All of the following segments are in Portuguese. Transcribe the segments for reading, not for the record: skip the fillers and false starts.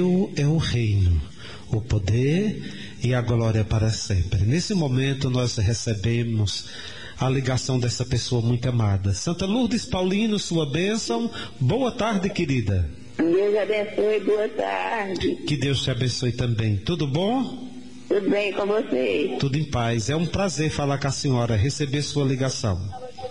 É o reino, o poder e a glória para sempre. Nesse momento nós recebemos a ligação dessa pessoa muito amada. Santa Lourdes Paulino, sua bênção. Boa tarde, querida. Deus abençoe, boa tarde. Que Deus te abençoe também. Tudo bom? Tudo bem com você? Tudo em paz. É um prazer falar com a senhora, receber sua ligação.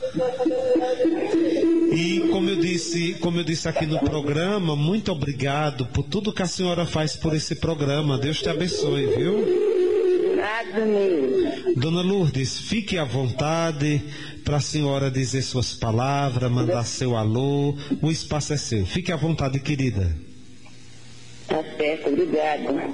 E como eu disse aqui no programa, muito obrigado por tudo que a senhora faz por esse programa. Deus te abençoe, viu? Nada mesmo. Dona Lourdes, fique à vontade para a senhora dizer suas palavras, mandar seu alô. O espaço é seu. Fique à vontade, querida. Tá certo, obrigado.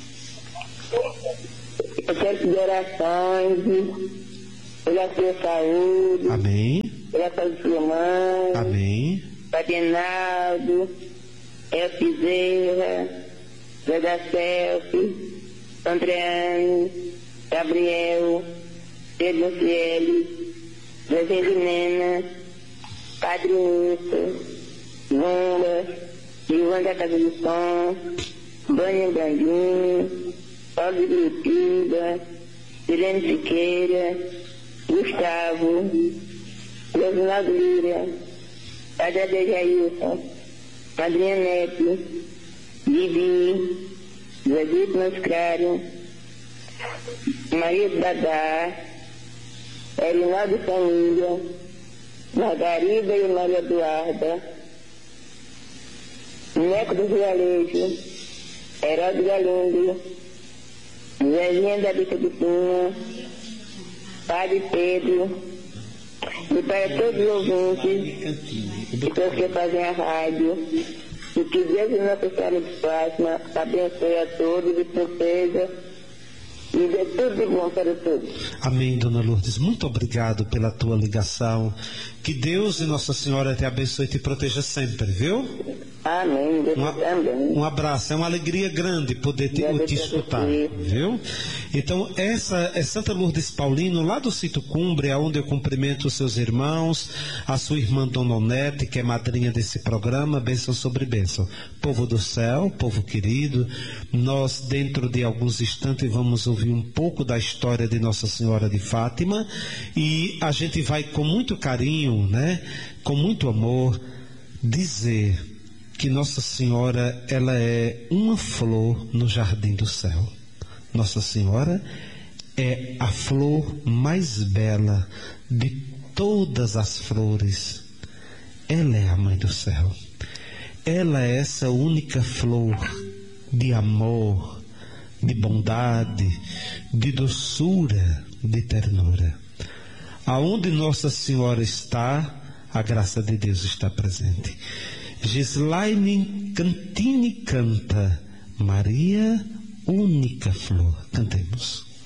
Eu quero pedir orações pela sua saúde. Amém. Pela saúde da sua mãe. Amém. Padre Reinaldo, El Bezerra, Zé da Selfie, Andreane, Gabriel, Pedro Cieli, Zezé de Nena, Padre Nilson, Wanda, Ivan da Casa do Som, Vânia Brandinho, Paulo de Lupida, Irene Siqueira, Gustavo, Reginaldo Lira, Padre Adejailson, Adriana Neto, Bibi, Zé Mascário, Maria Dadá, Erinaldo Família, Margarida e Maria Eduarda, Neco do Vialejo, Herói Galindo, Zezinha da Bica de Pinha, Padre Pedro, e para todos os ouvintes e todos que fazem a rádio, e que Deus e Nossa Senhora de Fátima abençoe a todos e proteja e dê tudo de bom para todos. Amém, Dona Lourdes. Muito obrigado pela tua ligação. Que Deus e Nossa Senhora te abençoe e te proteja sempre, viu? Amém. Deus também. Um abraço. É uma alegria grande poder te escutar, viu? Então, essa é Santa Lourdes Paulino, lá do Sítio Cumbre, onde eu cumprimento os seus irmãos, a sua irmã Dona Onete, que é madrinha desse programa, bênção sobre bênção. Povo do céu, povo querido, nós dentro de alguns instantes vamos ouvir um pouco da história de Nossa Senhora de Fátima e a gente vai com muito carinho, né, com muito amor, dizer que Nossa Senhora, ela é uma flor no jardim do céu. Nossa Senhora é a flor mais bela de todas as flores. Ela é a mãe do céu. Ela é essa única flor de amor, de bondade, de doçura, de ternura. Aonde Nossa Senhora está, a graça de Deus está presente. Gislaine Cantini canta, Maria, única flor. Cantemos.